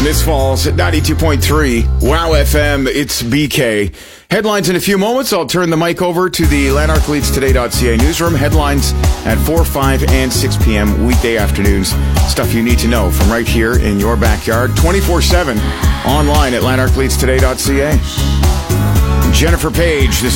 Smiths Falls at 92.3 Wow FM. It's BK. Headlines in a few moments. I'll turn the mic over to the LanarkLeadsToday.ca newsroom. Headlines at 4, 5, and 6 p.m. weekday afternoons. Stuff you need to know from right here in your backyard. 24/7 online at LanarkLeadsToday.ca. Jennifer Page.